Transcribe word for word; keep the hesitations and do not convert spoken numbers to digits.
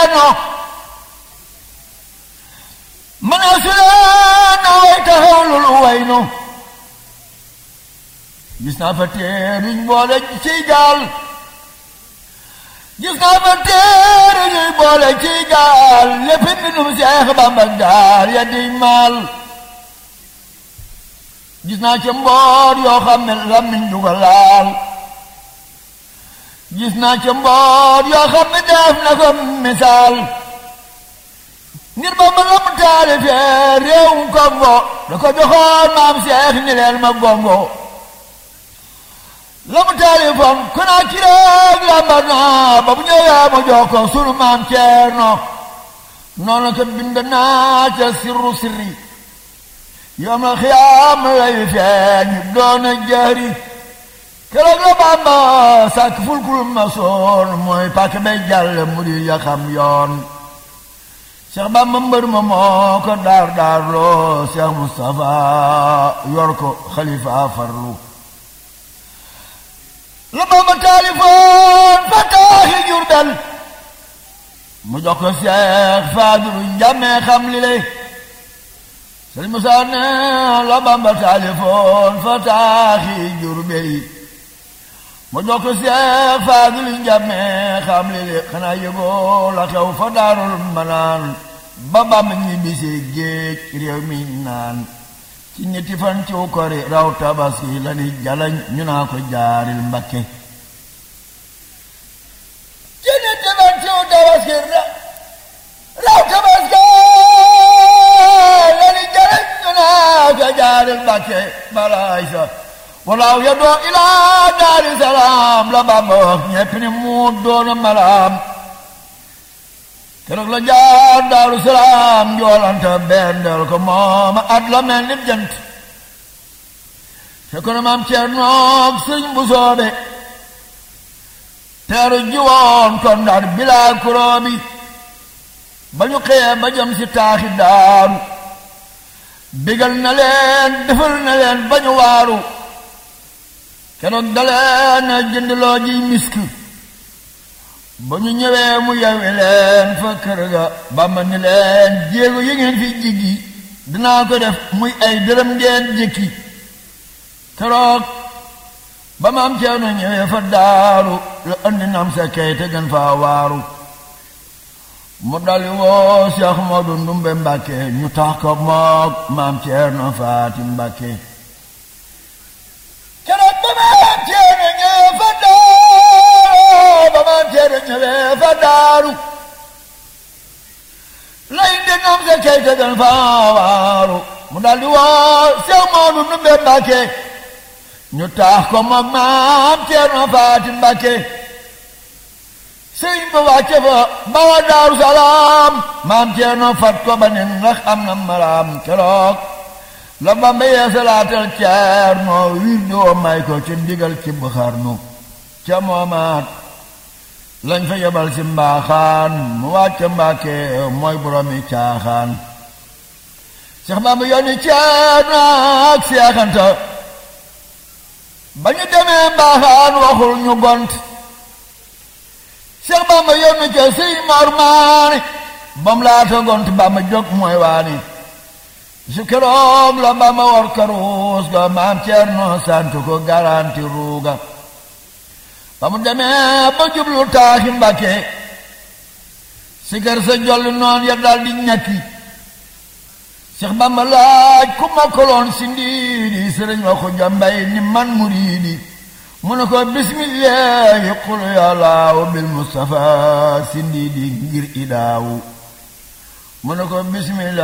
ceerno mën a suleena way taxawlul waynu gis naa fa teeruñ boole ci gaal gis naa fa teeruñuy boole ci gaal lépp mbindum Seex Bamba gaal ya di maal gis naa ca mboor yoo xam ne lamiñ du ko laal gis naa ca mboor yoo xam ne def na ko misaal ngir ba ma la mu taalifee réewum Kongo da ko joxoon maam Seex ni leen ma gongo la mu taalifoon ku naa ci réeg lambar naa ba bu ñëwee ma jox ko sunu maam Ceerno noonu ko bind naa ca sirru sirri yoom la xiyaam lay feeñ doona jëri keroog la Bamba sàkk fulkul ma soon mooy pàkk bay jàll mu di ya xam yoon Cheikh Bamba mbër ma moo ko daar daar loo Cheikh Moustapha yor ko xalifa farlu la Bamba taalifoon fa taaxi Jurbel mu jox ko Cheikh Fadilu njàmmee xam li lay Sëriñ Musaa ne la Bamba taalifoon fa taaxi Jurbel mu jox ko Seex Faadilu njàmmee xam li li xanaa yëgoo la xew fa Daarul Manaan ba Bamba ñibbisee géej réew mi naan ci ñetti fan ci kori raw tabaski la ni jalañ ñu naa ko jaaril Mbakke ci ñetti fan ci tabaski raw tabaski la ni jalañ ñu naa ko jaaril Mbakke balaay sa walaaw ya doo ilaa daari salaam la Bamba wax ñepp ni mu doona malaam keroog la jaar daaru salaam joolanta bendel ko mooma at la mel ni jant fekk na maam Ceernoog sëñ bu soobe teeru jiwoon kon ndar bilaa kuroobi ba ñu xëyee ba jëm si taaxi daaru bigal na leen defal na leen ba ñu waaru keroog daleen jëndloo ji misk ba ñu ñëwee mu yewi leen fa kër ga Bamba ni leen jéego yi ngeen fi jiggi dinaa ko def muy ay dërëm ngeen jëkki keroog ba maam Ceerno ñëwee fa daaru la andi nam sa kay te gën faa waaru mu dali woo Cheikh Modou Ndumbe Mbàkke ñu tax ko moog maam Ceerno Faati Mbàkke keroog ba maam Ceerno ñëwee fa daaru ba maam Ceerno ñëwee fa daaru lay dinam sa kay te gën faa waaru mu daldi woo Cheikh Modou Ndumbe Mbàkke ñu tax ko moog maam Ceerno Faati Mbàkke sëriñ ba wàcce fa bawa Daaru Salaam maam Ceerno fat ko ba ne ndax am na maraam keroog la Bamba yeesalaatal Ceerno wir doo may ko ci ndigal ci Buxarnu ca moomaat lañ fa yebal si mbaaxaan mu wàcce Mbàkke mooy boromi caaxaan Seex Bamba yónni Ceerno ak Seexanta ba ñu demee mbaaxaan waxul ñu gont Seex Bamba yónni ca Sëriñ Mor Maane bam laata gont Bamba jóg mooy waani su keroog la Bamba war karuus ga maam Ceerno sant ko garanti ruuga ba mu demee ba jublu taaxi Mbàkke sikar sa jolli noon ya daldi ñakki Seex Bamba laaj ku mokkaloon si ndiidi sëriñ wa ko jambay ni man muriidi mu ne ko bismillahi qul yàllaaw bil Mustafa si ndiidi ngir idaawu mu ne ko bismillah